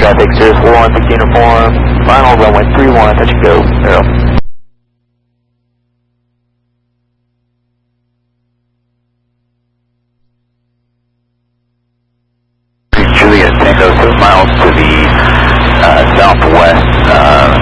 Traffic 041, pick uniform, final runway 31, touch and go, arrow. Juliet Tango 7 miles to the southwest,